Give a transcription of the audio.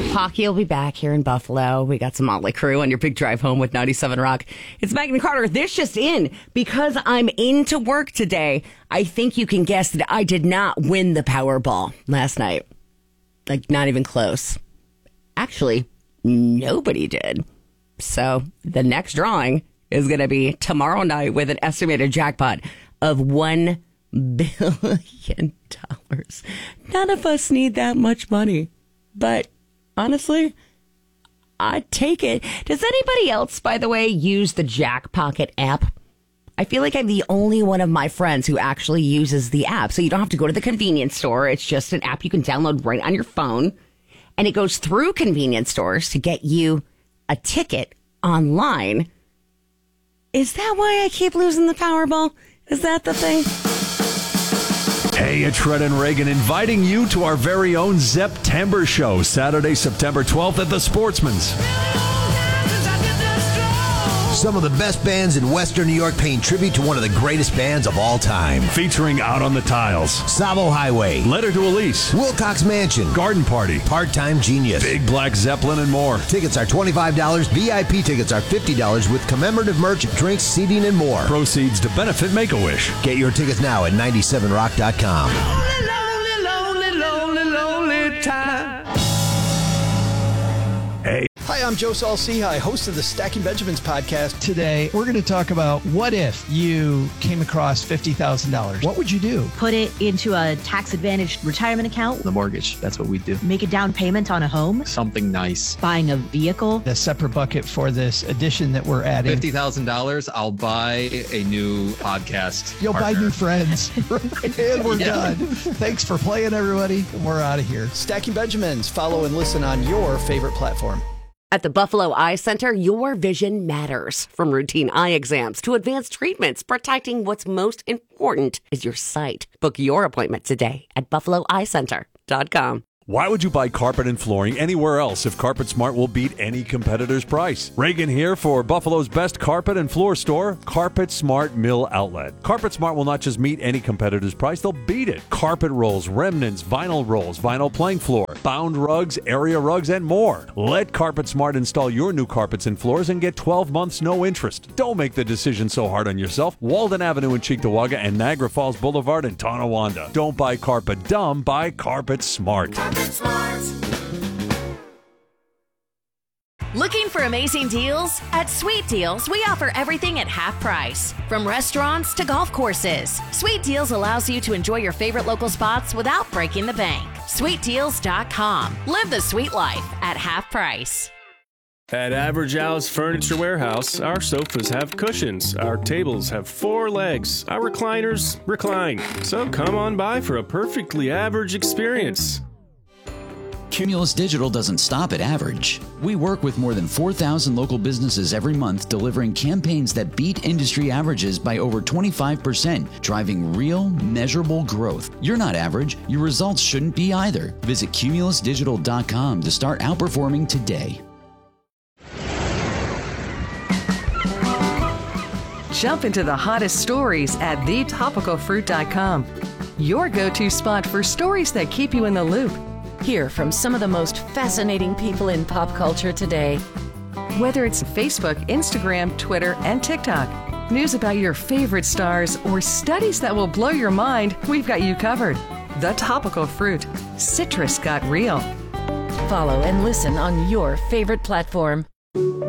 Hockey will be back here in Buffalo. We got some Motley Crue on your big drive home with 97 Rock. It's Megan Carter. This just in. Because I'm into work today, I think you can guess that I did not win the Powerball last night. Like, not even close. Actually, nobody did. So the next drawing is going to be tomorrow night with an estimated jackpot of $1 billion. None of us need that much money. But honestly, I'd take it. Does anybody else, by the way, use the Jackpocket app? I feel like I'm the only one of my friends who actually uses the app. So you don't have to go to the convenience store. It's just an app you can download right on your phone. And it goes through convenience stores to get you a ticket online. Is that why I keep losing the Powerball? Is that the thing? Hey, it's Shred and Reagan inviting you to our very own September show, Saturday, September 12th at the Sportsman's. Some of the best bands in Western New York paying tribute to one of the greatest bands of all time. Featuring Out on the Tiles, Savo Highway, Letter to Elise, Wilcox Mansion, Garden Party, Part-Time Genius, Big Black Zeppelin, and more. Tickets are $25. VIP tickets are $50 with commemorative merch, drinks, seating, and more. Proceeds to benefit Make-A-Wish. Get your tickets now at 97rock.com. Lonely time. Hey. Hi, I'm Joe Saul-Sehy, host of the Stacking Benjamins podcast. Today, we're going to talk about what if you came across $50,000? What would you do? Put it into a tax-advantaged retirement account. The mortgage, that's what we do. Make a down payment on a home. Something nice. Buying a vehicle. A separate bucket for this addition that we're adding. $50,000, I'll buy a new podcast. You'll partner. buy new friends. And we're done. Thanks for playing, everybody. And we're out of here. Stacking Benjamins. Follow and listen on your favorite platform. At the Buffalo Eye Center, your vision matters. From routine eye exams to advanced treatments, protecting what's most important is your sight. Book your appointment today at buffaloeyecenter.com. Why would you buy carpet and flooring anywhere else if Carpet Smart will beat any competitor's price? Reagan here for Buffalo's best carpet and floor store, Carpet Smart Mill Outlet. Carpet Smart will not just meet any competitor's price, they'll beat it. Carpet rolls, remnants, vinyl plank floor, bound rugs, area rugs, and more. Let Carpet Smart install your new carpets and floors and get 12 months no interest. Don't make the decision so hard on yourself. Walden Avenue in Cheektowaga and Niagara Falls Boulevard in Tonawanda. Don't buy carpet dumb, buy Carpet Smart. Looking for amazing deals? At Sweet Deals, we offer everything at half price. From restaurants to golf courses, Sweet Deals allows you to enjoy your favorite local spots without breaking the bank. SweetDeals.com. Live the sweet life at half price. At Average Al's Furniture Warehouse, our sofas have cushions, our tables have 4 legs, our recliners recline. So come on by for a perfectly average experience. Cumulus Digital doesn't stop at average. We work with more than 4,000 local businesses every month, delivering campaigns that beat industry averages by over 25%, driving real, measurable growth. You're not average. Your results shouldn't be either. Visit cumulusdigital.com to start outperforming today. Jump into the hottest stories at thetopicalfruit.com. Your go-to spot for stories that keep you in the loop. Hear from some of the most fascinating people in pop culture today. Whether it's Facebook, Instagram, Twitter, and TikTok, news about your favorite stars, or studies that will blow your mind, we've got you covered. The Topical Fruit. Citrus got real. Follow and listen on your favorite platform.